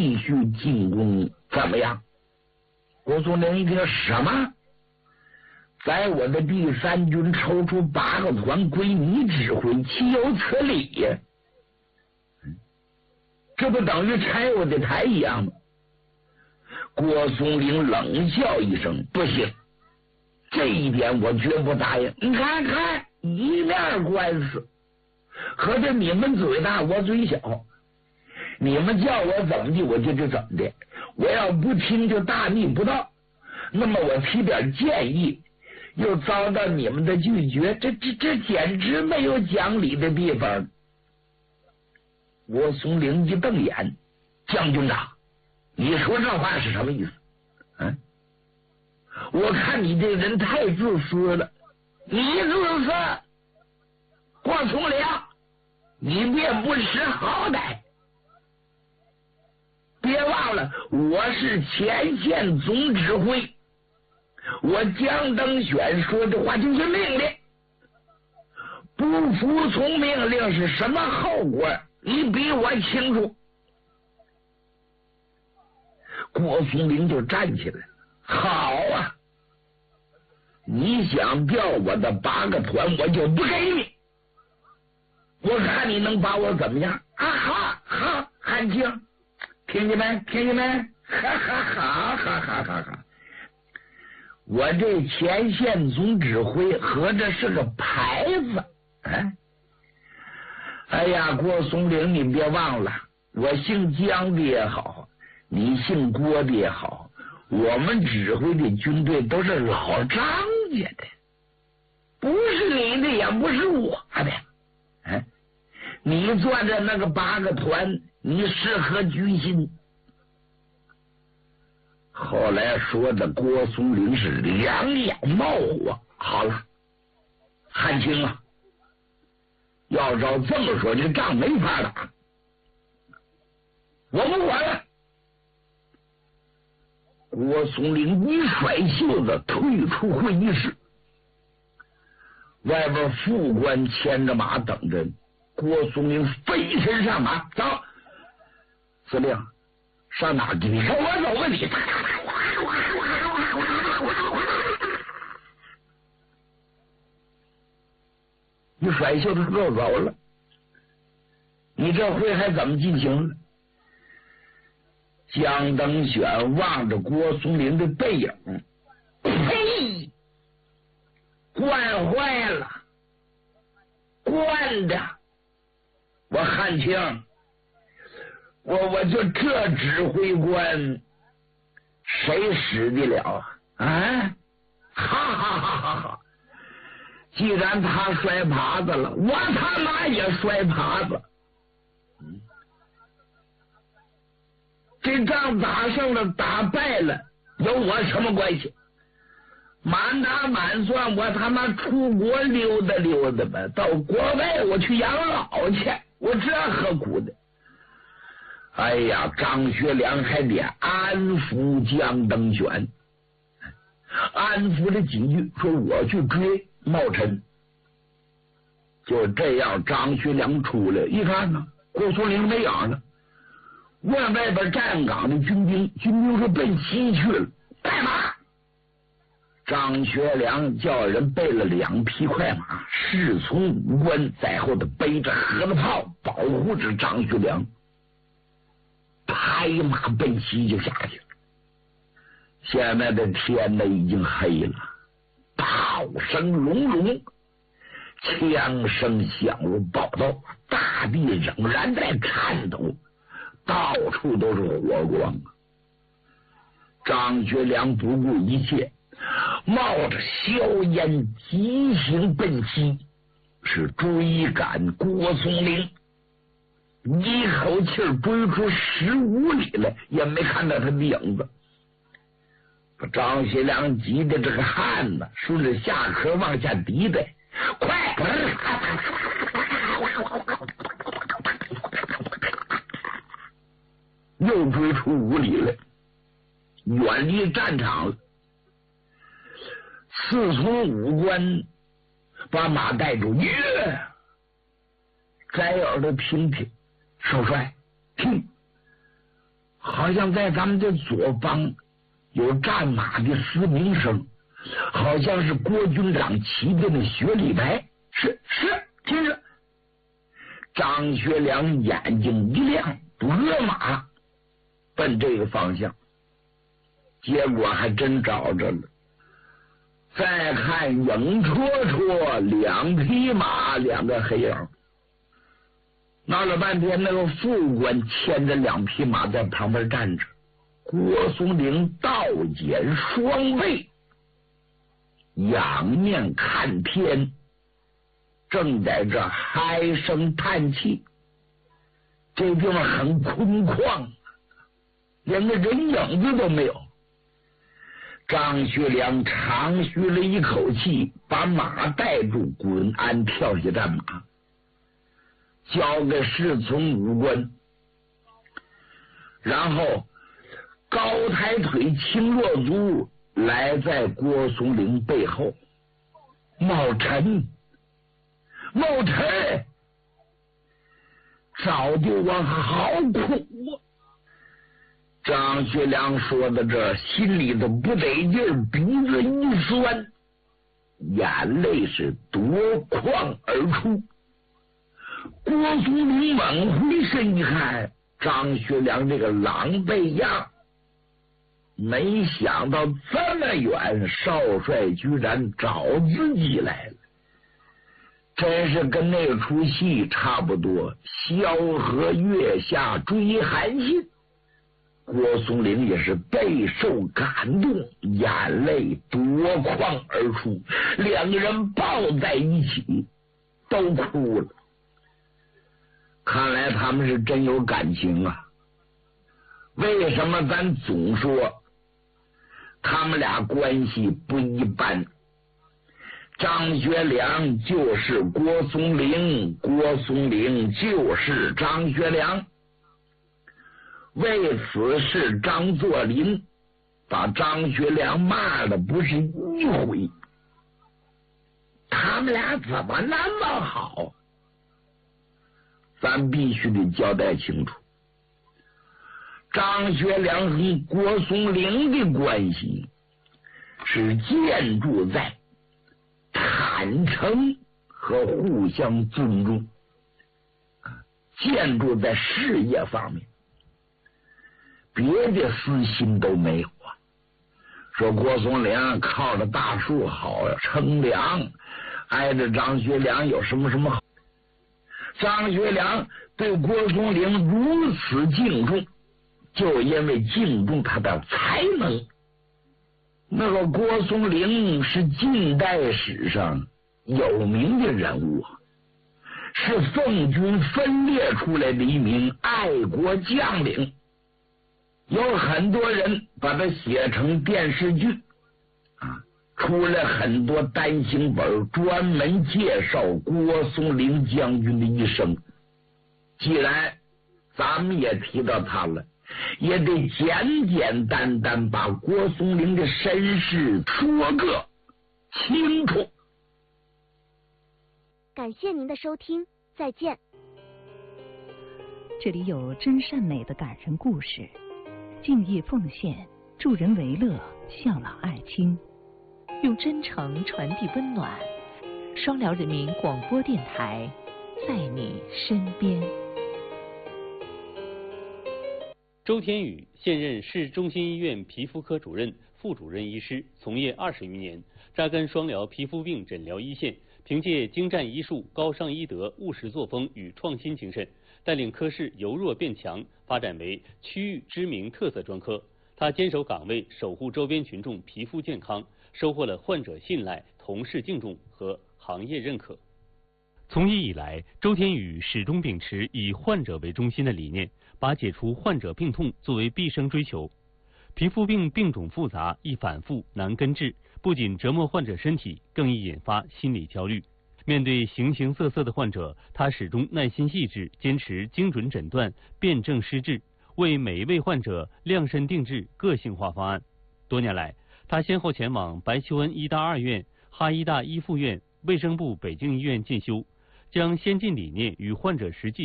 继续进攻，怎么样？郭松龄一听，什么？在我的第3军抽出8个团归你指挥，岂有此理呀？这不等于拆我的台一样吗？郭松龄冷笑一声，不行，这一点我绝不答应。你看看一面官司，合着你们嘴大我嘴小，你们叫我怎么的我就怎么的，我要不听就大逆不道。那么我提点建议，又遭到你们的拒绝，这简直没有讲理的地方。郭松龄一瞪眼，将军长，你说这话是什么意思？我看你这人太自私了，你自私，郭松龄，你别不识好歹。别忘了，我是前线总指挥，我江登选说的话就是命令，不服从命令是什么后果，你比我清楚。郭松龄就站起来，好啊，你想调我的8个团，我就不给你，我看你能把我怎么样啊？好，汉卿，听见没？听见没？哈！我这前线总指挥合着是个牌子，哎呀，郭松龄，你别忘了，我姓姜的也好，你姓郭的也好，我们指挥的军队都是老张家的，不是你的，也不是我的。你做的那个8个团，你适合居心。后来说的郭松龄是两眼冒火。好了，汉卿啊，要照这么说，这仗没法打，我不管了。郭松龄一甩袖子，退出会议室。外边副官牵着马等着。郭松龄飞身上马，走，司令，上哪儿去？你跟我走吧，你。你甩袖子就走了，你这会还怎么进行呢？江登选望着郭松龄的背影，呸！惯坏了，惯的。我汉卿，我就这指挥官，谁使得了啊？哈！既然他摔耙子了，我他妈也摔耙子。这仗打胜了，打败了，有我什么关系？满打满算，我他妈出国溜达溜达吧，到国外我去养老去，我这何苦的？哎呀，张学良还得安抚江登选，安抚了几句，说我去追茂臣。就这样，张学良出来一看呢，郭松龄没影了。问外边站岗的军兵说奔西去了，带马。张学良叫人备了2匹快马，侍从5官在后头背着盒子炮保护着张学良，拍马奔西就下去了。现在的天呢已经黑了，炮声隆隆，枪声响如暴刀，大地仍然在颤抖，到处都是火光。张学良不顾一切，冒着硝烟急行奔西，是追赶郭松龄，一口气追出15里来，也没看到他的影子。张学良急的这个汗呢，顺着下颌往下滴的，快！又追出5里来，远离战场了。侍从5官把马带住，摘耳朵听听，少帅听， 好像在咱们的左方有战马的嘶鸣声，好像是郭军长骑的那雪里白。是，听着。张学良眼睛一亮，勒马奔这个方向，结果还真找着了。再看影绰绰，两匹马，两个黑影。闹了半天，那个副官牵着两匹马在旁边站着，郭松龄倒剪双背，仰面看天，正在这唉声叹气。这地方很空旷，连个人影子都没有。张学良长吁了一口气，把马带住，滚鞍跳下战马，交给侍从武官，然后高抬腿，轻落足，来在郭松龄背后。茂臣，找的我好苦啊！张学良说的这，心里头不得劲儿，鼻子一酸，眼泪是夺眶而出。郭松龄猛回身一看，张学良这个狼狈样，没想到这么远，少帅居然找自己来了，真是跟那出戏差不多。萧何月下追韩信，郭松龄也是备受感动，眼泪夺眶而出，两个人抱在一起都哭了。看来他们是真有感情啊！为什么咱总说他们俩关系不一般？张学良就是郭松龄，郭松龄就是张学良。为此事，张作霖把张学良骂了不是一回。他们俩怎么那么好？咱必须得交代清楚。张学良和郭松龄的关系是建筑在坦诚和互相尊重，建筑在事业方面，别的私心都没有啊。说郭松龄靠着大树好乘凉，挨着张学良有什么什么好。张学良对郭松龄如此敬重，就因为敬重他的才能。那个郭松龄是近代史上有名的人物，是奉军分裂出来的一名爱国将领，有很多人把它写成电视剧出了很多单行本，专门介绍郭松龄将军的一生。既然咱们也提到他了，也得简简单单把郭松龄的身世说个清楚。 感谢您的收听，再见。 这里有真善美的感人故事，敬业奉献，助人为乐，孝老爱亲，用真诚传递温暖。双辽人民广播电台，在你身边。 周天宇现任市中心医院皮肤科主任、副主任医师，从业20余年，扎根双辽皮肤病诊疗一线，凭借精湛医术、高尚医德、务实作风与创新精神，带领科室由弱变强，发展为区域知名特色专科。他坚守岗位，守护周边群众皮肤健康，收获了患者信赖、同事敬重和行业认可。从医以来，周天宇始终秉持以患者为中心的理念，把解除患者病痛作为毕生追求。皮肤病病种复杂，易反复，难根治，不仅折磨患者身体，更易引发心理焦虑。面对形形色色的患者，他始终耐心细致，坚持精准诊断，辨证施治，为每一位患者量身定制个性化方案。多年来，他先后前往白求恩医大2院、哈医大1附院、卫生部北京医院进修，将先进理念与患者实际